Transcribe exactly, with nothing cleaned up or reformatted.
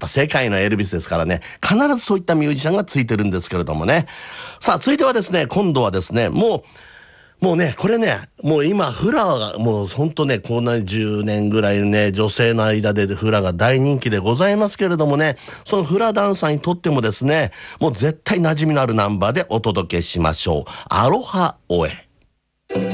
ぱ世界のエルビスですからね、必ずそういったミュージシャンがついてるんですけれどもね。さあ続いてはですね、今度はですね、もうもうね、これね、もう今フラがもうほんとね、こんなじゅうねんぐらいね、女性の間でフラが大人気でございますけれどもね、そのフラダンサーにとってもですね、もう絶対馴染みのあるナンバーでお届けしましょう。アロハオエ。